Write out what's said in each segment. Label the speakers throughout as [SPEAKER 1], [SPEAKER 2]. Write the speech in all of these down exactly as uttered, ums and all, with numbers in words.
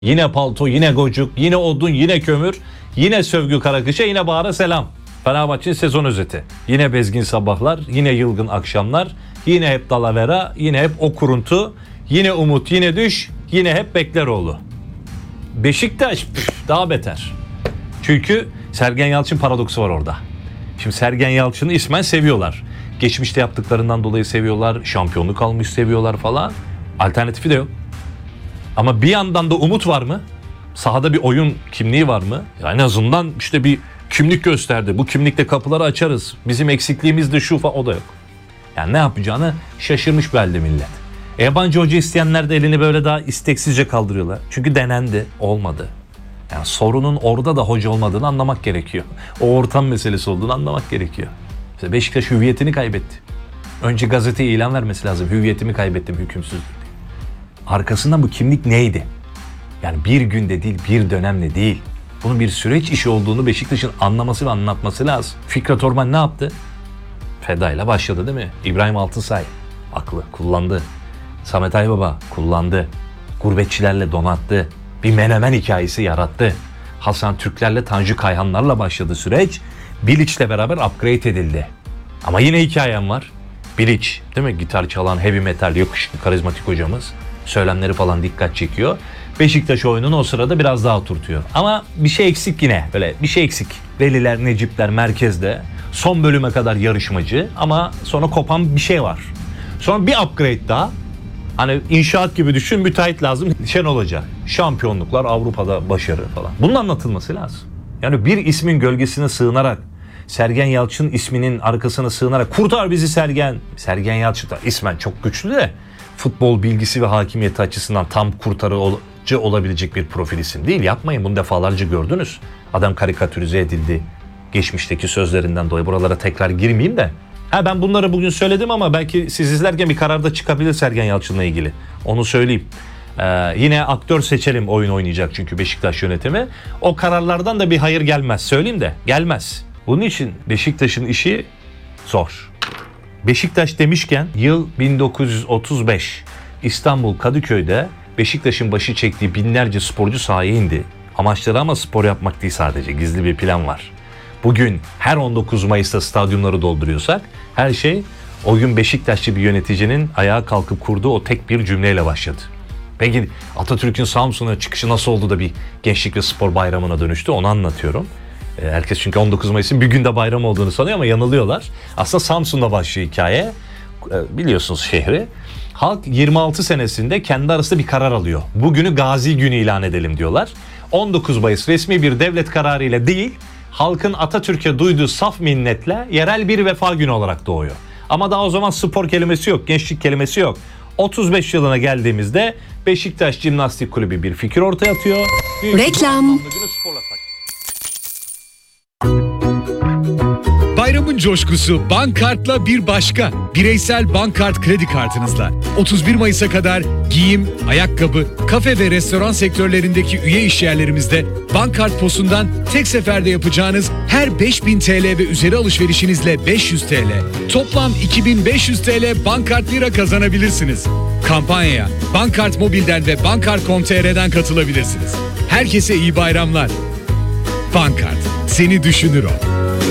[SPEAKER 1] Yine palto, yine gocuk, yine odun, yine kömür, yine sövgü karakışa, yine Bahar'a selam. Fenerbahçe'nin sezon özeti. Yine bezgin sabahlar, yine yılgın akşamlar, yine hep dalavera, yine hep o kuruntu, yine umut, yine düş, yine hep Bekleroğlu. Beşiktaş püf, daha beter. Çünkü Sergen Yalçın paradoksu var orada. Şimdi Sergen Yalçın'ı ismen seviyorlar. Geçmişte yaptıklarından dolayı seviyorlar, şampiyonluk almış seviyorlar falan. Alternatifi de yok. Ama bir yandan da umut var mı? Sahada bir oyun kimliği var mı? Ya en azından işte bir kimlik gösterdi. Bu kimlikle kapıları açarız. Bizim eksikliğimiz de şu falan, o da yok. Yani ne yapacağını şaşırmış bir halde millet. E yabancı hoca isteyenler de elini böyle daha isteksizce kaldırıyorlar. Çünkü denendi, olmadı. Yani sorunun orada da hoca olmadığını anlamak gerekiyor. O ortam meselesi olduğunu anlamak gerekiyor. İşte Beşiktaş hüviyetini kaybetti. Önce gazeteye ilan vermesi lazım. Hüviyetimi kaybettim, hükümsüzlük. Arkasından bu kimlik neydi? Yani bir günde değil, bir dönemde değil. Bunun bir süreç işi olduğunu Beşiktaş'ın anlaması ve anlatması lazım. Fikret Orman ne yaptı? Feda'yla başladı değil mi? İbrahim Altınsay aklı kullandı. Samet Aybaba kullandı. Gurbetçilerle donattı. Bir menemen hikayesi yarattı. Hasan Türklerle, Tanju Kayhanlarla başladı süreç. Bilic'le beraber upgrade edildi. Ama yine hikayem var. Bilic, değil mi? Gitar çalan, heavy metal, yakışıklı, karizmatik hocamız. Söylemleri falan dikkat çekiyor. Beşiktaş oyununu o sırada biraz daha oturtuyor. Ama bir şey eksik yine. Böyle bir şey eksik. Veliler, Necipler merkezde. Son bölüme kadar yarışmacı. Ama sonra kopan bir şey var. Sonra bir upgrade daha. Hani inşaat gibi düşün, müteahhit lazım. Şenol Hoca. Şampiyonluklar, Avrupa'da başarı falan. Bunun anlatılması lazım. Yani bir ismin gölgesine sığınarak, Sergen Yalçın isminin arkasına sığınarak kurtar bizi Sergen. Sergen Yalçın da ismen çok güçlü de futbol bilgisi ve hakimiyeti açısından tam kurtarıcı olabilecek bir profil isim değil. Yapmayın, bunu defalarca gördünüz. Adam karikatürize edildi. Geçmişteki sözlerinden dolayı buralara tekrar girmeyeyim de. Ha ben bunları bugün söyledim ama belki siz izlerken bir kararda çıkabilir Sergen Yalçın'la ilgili. Onu söyleyeyim. Ee, yine aktör seçelim oyun oynayacak çünkü Beşiktaş yönetimi. O kararlardan da bir hayır gelmez. Söyleyeyim de gelmez. Bunun için Beşiktaş'ın işi zor. Beşiktaş demişken yıl bin dokuz yüz otuz beş. İstanbul Kadıköy'de Beşiktaş'ın başı çektiği binlerce sporcu sahaya indi. Amaçları ama spor yapmak değil sadece, gizli bir plan var. Bugün her on dokuz Mayıs'ta stadyumları dolduruyorsak her şey o gün Beşiktaşlı bir yöneticinin ayağa kalkıp kurduğu o tek bir cümleyle başladı. Peki Atatürk'ün Samsun'a çıkışı nasıl oldu da bir gençlik ve spor bayramına dönüştü, onu anlatıyorum. Herkes çünkü on dokuz Mayıs'ın bir günde bayram olduğunu sanıyor ama yanılıyorlar. Aslında Samsun'da başlıyor hikaye. Biliyorsunuz şehri. Halk yirmi altı senesinde kendi arasında bir karar alıyor. Bugünü Gazi Günü ilan edelim diyorlar. on dokuz Mayıs resmi bir devlet kararıyla değil, halkın Atatürk'e duyduğu saf minnetle yerel bir vefa günü olarak doğuyor. Ama daha o zaman spor kelimesi yok, gençlik kelimesi yok. otuz beş yılına geldiğimizde Beşiktaş Jimnastik Kulübü bir fikir ortaya atıyor.
[SPEAKER 2] Reklam.
[SPEAKER 3] Bayramın coşkusu Bankart'la bir başka. Bireysel Bankart kredi kartınızla otuz bir Mayıs'a kadar giyim, ayakkabı, kafe ve restoran sektörlerindeki üye işyerlerimizde Bankart Posu'ndan tek seferde yapacağınız her beş bin T L ve üzeri alışverişinizle beş yüz T L, toplam iki bin beş yüz T L Bankart Lira kazanabilirsiniz. Kampanyaya Bankart Mobil'den ve bankart nokta com nokta t r'den katılabilirsiniz. Herkese iyi bayramlar. Bankart, seni düşünür o.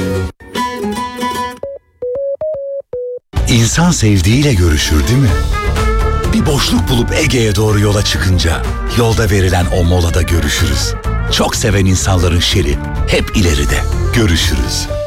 [SPEAKER 4] İnsan sevdiğiyle görüşür değil mi? Bir boşluk bulup Ege'ye doğru yola çıkınca yolda verilen o molada görüşürüz. Çok seven insanların şeri hep ileride. Görüşürüz.